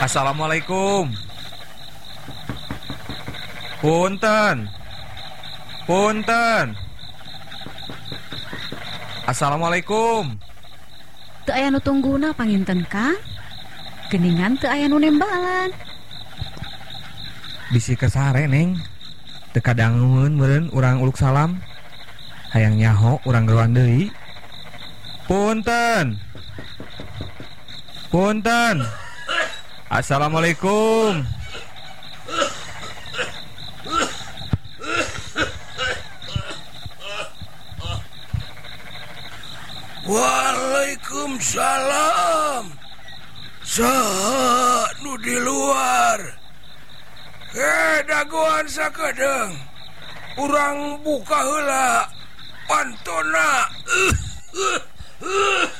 Assalamualaikum. Punten. Assalamualaikum. Teu aya nu tungguna panginten Kang. Geningan teu aya nu nembalan. Bisi kesare Neng. Teu kadangeun meureun urang uluk salam. Hayang nyaho urang geruan deui. Punten. Assalamualaikum. Waalaikumsalam. Saha nu di luar? Dagoan sakedeung. Urang buka heula pantona.